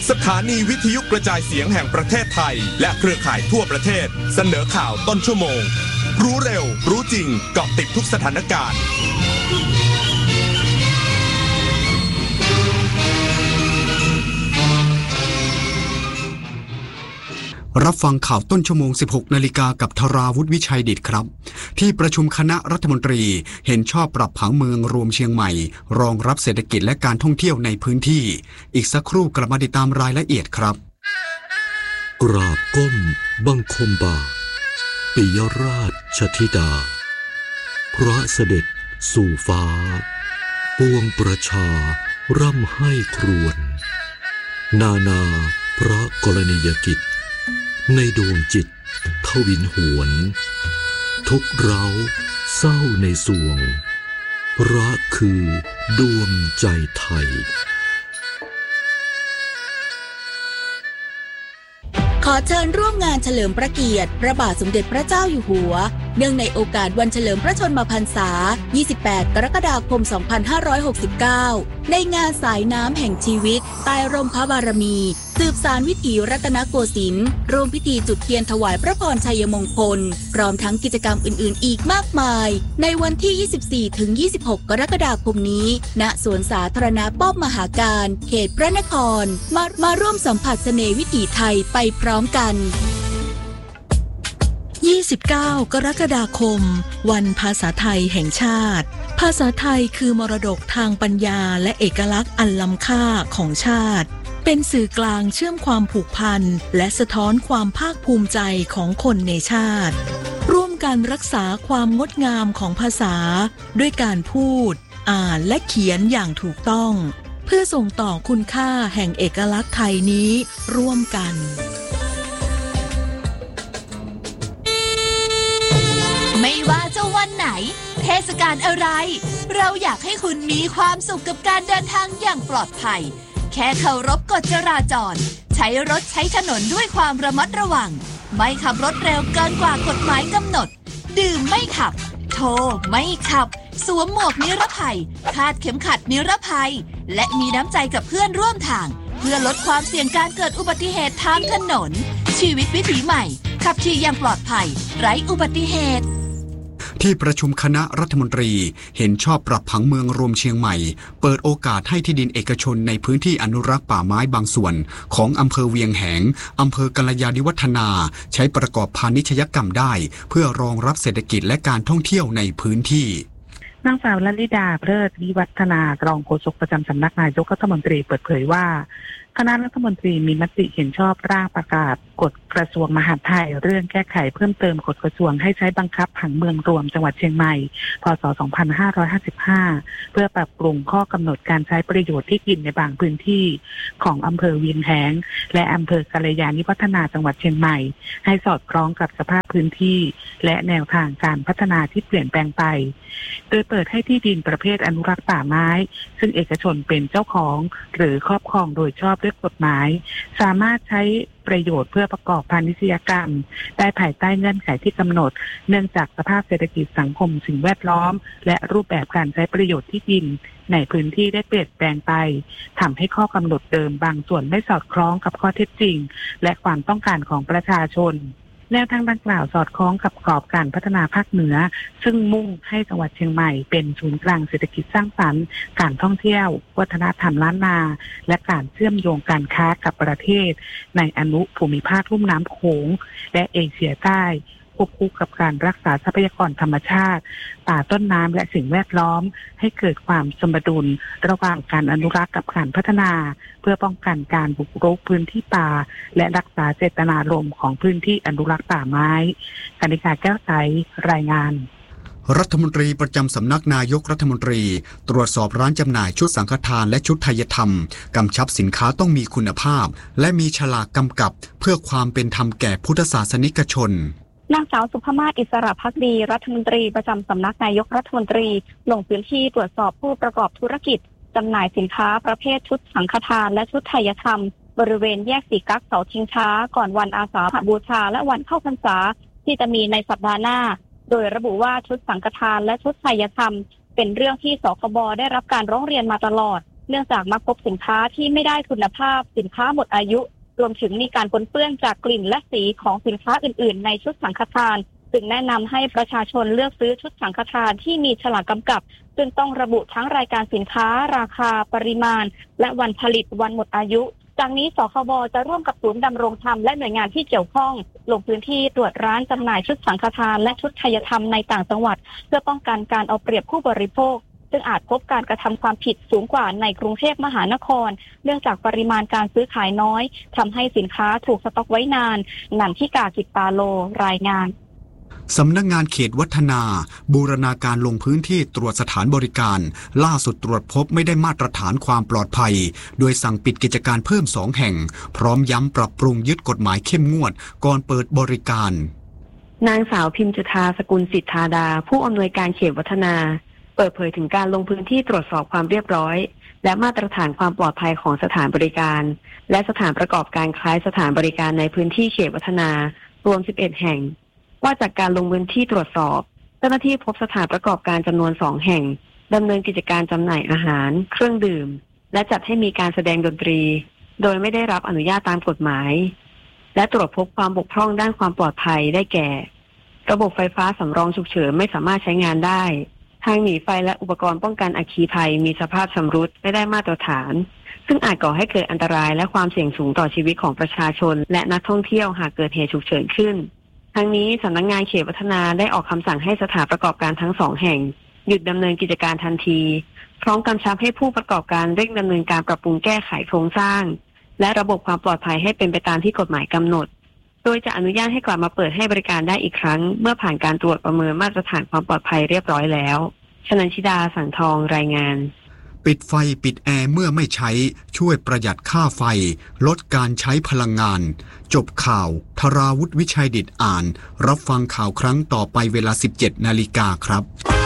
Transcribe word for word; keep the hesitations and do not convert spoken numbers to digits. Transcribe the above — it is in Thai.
สถานีวิทยุกระจายเสียงแห่งประเทศไทยและเครือข่ายทั่วประเทศเสนอข่าวต้นชั่วโมงรู้เร็วรู้จริงเกาะติดทุกสถานการณ์รับฟังข่าวต้นชั่วโมง สิบหกนาฬิกา กับธราวุฒิวิชัยดิษฐ์ครับที่ประชุมคณะรัฐมนตรีเห็นชอบปรับผังเมืองรวมเชียงใหม่รองรับเศรษฐกิจและการท่องเที่ยวในพื้นที่อีกสักครู่กลับมาติดตามรายละเอียดครับกราบก้มบังคมบาทปิยราชธิดาพระเสด็จสู่ฟ้าปวงประชาร่ำให้ครวญนานาพระกรณียกิจในดวงจิตทวินหวนทุกเร้าเศร้าในสวงรักคือดวงใจไทยขอเชิญร่วมงานเฉลิมพระเกียรติพระบาทสมเด็จพระเจ้าอยู่หัวเนื่องในโอกาสวันเฉลิมพระชนมพรรษายี่สิบแปดกรกฎาคมสองพันห้าร้อยหกสิบเก้าในงานสายน้ำแห่งชีวิตใต้ร่มพระบารมีสืบสานวิถีรัตนโกสินทร์ร่วมพิธีจุดเทียนถวายพระพรชัยมงคลพร้อมทั้งกิจกรรมอื่นๆอีกมากมายในวันที่ ยี่สิบสี่ถึงยี่สิบหก กรกฎาคมนี้ณสวนสาธารณะป้อมมหาการเขตพระนครมามาร่วมสัมผัสเสน่ห์วิถีไทยไปพร้อมกันยี่สิบเก้ากรกฎาคมวันภาษาไทยแห่งชาติภาษาไทยคือมรดกทางปัญญาและเอกลักษณ์อันล้ำค่าของชาติเป็นสื่อกลางเชื่อมความผูกพันและสะท้อนความภาคภูมิใจของคนในชาติร่วมกันรักษาความงดงามของภาษาด้วยการพูดอ่านและเขียนอย่างถูกต้องเพื่อส่งต่อคุณค่าแห่งเอกลักษณ์ไทยนี้ร่วมกันไม่ว่าจะวันไหนเทศกาลอะไรเราอยากให้คุณมีความสุขกับการเดินทางอย่างปลอดภัยแค่เคารพกฎจราจรใช้รถใช้ถนนด้วยความระมัดระวังไม่ขับรถเร็วเกินกว่ากฎหมายกำหนดดื่มไม่ขับโทรไม่ขับสวมหมวกนิรภัยคาดเข็มขัดนิรภัยและมีน้ำใจกับเพื่อนร่วมทางเพื่อลดความเสี่ยงการเกิดอุบัติเหตุทางถนนชีวิตวิถีใหม่ขับขี่อย่างปลอดภัยไร้อุบัติเหตุที่ประชุมคณะรัฐมนตรีเห็นชอบปรับผังเมืองรวมเชียงใหม่เปิดโอกาสให้ที่ดินเอกชนในพื้นที่อนุรักษ์ป่าไม้บางส่วนของอำเภอเวียงแหงอำเภอกัลยาณิวัฒนาใช้ประกอบพาณิชยกรรมได้เพื่อรองรับเศรษฐกิจและการท่องเที่ยวในพื้นที่นางสาวลลิดาเพลิดวิวัฒนารองโฆษกประจำสำนักนายกรัฐมนตรีเปิดเผยว่าคณะรัฐมนตรีมีมติเห็นชอบร่างประกาศกฎกระทรวงมหาดไทยเรื่องแก้ไขเพิ่มเติมกฎกระทรวงให้ใช้บังคับผังเมืองรวมจังหวัดเชียงใหม่พ.ศ. สองพันห้าร้อยห้าสิบห้าเพื่อปรับปรุงข้อกำหนดการใช้ประโยชน์ที่ดินในบางพื้นที่ของอำเภอเวียงแหงและอำเภอกัลยาณิวัฒนาจังหวัดเชียงใหม่ให้สอดคล้องกับสภาพพื้นที่และแนวทางการพัฒนาที่เปลี่ยนแปลงไปโดยเปิดให้ที่ดินประเภทอนุรักษ์ป่าไม้ซึ่งเอกชนเป็นเจ้าของหรือครอบครองโดยชอบด้วยกฎหมายสามารถใช้ประโยชน์เพื่อประกอบพาณิชยกรรมได้ภายใต้เงื่อนไขที่กำหนดเนื่องจากสภาพเศรษฐกิจสังคมสิ่งแวดล้อมและรูปแบบการใช้ประโยชน์ที่ดินในพื้นที่ได้เปลี่ยนแปลงไปทำให้ข้อกำหนดเดิมบางส่วนไม่สอดคล้องกับข้อเท็จจริงและความต้องการของประชาชนแนวทางดังกล่าวสอดคล้องกับกรอบการพัฒนาภาคเหนือซึ่งมุ่งให้จังหวัดเชียงใหม่เป็นศูนย์กลางเศรษฐกิจสร้างสรรค์การท่องเที่ยววัฒนธรรมล้านนาและการเชื่อมโยงการค้ากับประเทศในอนุภูมิภาคลุ่มน้ำโขงและเอเชียใต้ควบคู่กับการรักษาทรัพยากรธรรมชาติป่าต้นน้ำและสิ่งแวดล้อมให้เกิดความสมดุลระหว่างการอนุรักษ์กับการพัฒนาเพื่อป้องกันการบุกรุกพื้นที่ป่าและรักษาเจตนารมณ์ของพื้นที่อนุรักษ์ป่าไม้กนิกาแก้วใสรายงานรัฐมนตรีประจำสำนักนายกรัฐมนตรีตรวจสอบร้านจำหน่ายชุดสังฆทานและชุดไทยธรรมกำชับสินค้าต้องมีคุณภาพและมีฉลากกำกับเพื่อความเป็นธรรมแก่พุทธศาสนิกชนนางสาวสุภมาศอิสระภักดีรัฐมนตรีประจำสำนักนายกรัฐมนตรีลงพื้นที่ตรวจสอบผู้ประกอบธุรกิจจำหน่ายสินค้าประเภทชุดสังฆทานและชุดไทยธรรมบริเวณแยกสีกั๊กเสาชิงช้าก่อนวันอาสาฬหบูชาและวันเข้าพรรษาที่จะมีในสัปดาห์หน้าโดยระบุว่าชุดสังฆทานและชุดไทยธรรมเป็นเรื่องที่สคบได้รับการร้องเรียนมาตลอดเนื่องจากมักพบสินค้าที่ไม่ได้คุณภาพสินค้าหมดอายุรวมถึงมีการปนเปื้อนจากกลิ่นและสีของสินค้าอื่นๆในชุดสังฆทานจึงแนะนำให้ประชาชนเลือกซื้อชุดสังฆทานที่มีฉลากกำกับซึ่งต้องระบุทั้งรายการสินค้าราคาปริมาณและวันผลิตวันหมดอายุจากนี้สคบจะร่วมกับศูนย์ดำรงธรรมและหน่วยงานที่เกี่ยวข้องลงพื้นที่ตรวจร้านจำหน่ายชุดสังฆทานและชุดไทยธรรมในต่างจังหวัดเพื่อป้องกันการเอาเปรียบผู้บริโภคซึ่งอาจพบการกระทำความผิดสูงกว่าในกรุงเทพมหานครเนื่องจากปริมาณการซื้อขายน้อยทำให้สินค้าถูกสต็อกไว้นานนันทิกากิตตาโลรายงานสำนักงานเขตวัฒนาบูรณาการลงพื้นที่ตรวจสถานบริการล่าสุดตรวจพบไม่ได้มาตรฐานความปลอดภัยโดยสั่งปิดกิจการเพิ่มสองแห่งพร้อมย้ำปรับปรุงยึดกฎหมายเข้มงวดก่อนเปิดบริการนางสาวพิมจุฑาสกุลสิทธาดาผู้อำนวยการเขตวัฒนาเปิดเผยถึงการลงพื้นที่ตรวจสอบความเรียบร้อยและมาตรฐานความปลอดภัยของสถานบริการและสถานประกอบการคล้ายสถานบริการในพื้นที่เขตวัฒนารวมสิบเอ็ดแห่งว่าจากการลงพื้นที่ตรวจสอบเจ้าหน้าที่พบสถานประกอบการจำนวนสองแห่งดำเนินกิจการจำหน่ายอาหารเครื่องดื่มและจัดให้มีการแสดงดนตรีโดยไม่ได้รับอนุญาตตามกฎหมายและตรวจพบความบกพร่องด้านความปลอดภัยได้แก่ระบบไฟฟ้าสำรองฉุกเฉินไม่สามารถใช้งานได้ทางหนีไฟและอุปกรณ์ป้องกันอัคคีภัยมีสภาพชำรุดไม่ได้มาตรฐานซึ่งอาจก่อให้เกิดอันตรายและความเสี่ยงสูงต่อชีวิตของประชาชนและนักท่องเที่ยวหากเกิดเหตุฉุกเฉินขึ้นทั้งนี้สำนักงานเขตวัฒนาได้ออกคำสั่งให้สถานประกอบการทั้งสองแห่งหยุดดำเนินกิจการทันทีพร้อมกำชับให้ผู้ประกอบการเร่งดำเนินการปรับปรุงแก้ไขโครงสร้างและระบบความปลอดภัยให้เป็นไปตามที่กฎหมายกำหนดโดยจะอนุญาตให้กลับมาเปิดให้บริการได้อีกครั้งเมื่อผ่านการตรวจประเมินมาตรฐานความปลอดภัยเรียบร้อยแล้วชนันชิดาสังทองรายงานปิดไฟปิดแอร์เมื่อไม่ใช้ช่วยประหยัดค่าไฟลดการใช้พลังงานจบข่าวธราวุฒิวิชัยดิษฐ์อ่านรับฟังข่าวครั้งต่อไปเวลา สิบเจ็ดนาฬิกาครับ